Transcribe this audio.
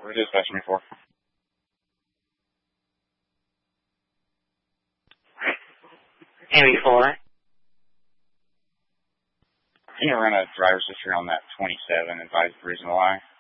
What are you dispatching me for? ME4. Can you run a driver's history on that 27 advised reason why?